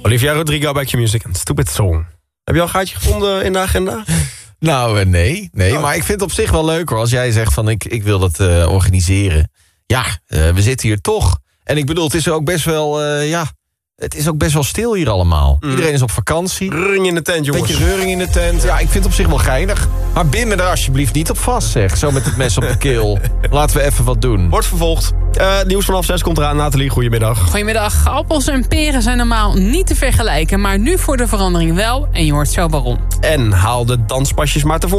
Olivia Rodrigo bij Q-Music en Stupid Song. Heb je al een gaatje gevonden in de agenda? Nou, nee. Maar ik vind het op zich wel leuk hoor. Als jij zegt van ik wil dat organiseren. Ja, we zitten hier toch. En ik bedoel, het is ook best wel... Het is ook best wel stil hier allemaal. Iedereen is op vakantie. Reuring in de tent, jongens. Beetje reuring in de tent. Ja, ik vind het op zich wel geinig. Maar bind me er alsjeblieft niet op vast, zeg. Zo met het mes op de keel. Laten we even wat doen. Wordt vervolgd. Nieuws vanaf 6 komt eraan. Nathalie, goedemiddag. Goedemiddag. Appels en peren zijn normaal niet te vergelijken. Maar nu voor de verandering wel. En je hoort zo waarom. En haal de danspasjes maar tevoorschijn.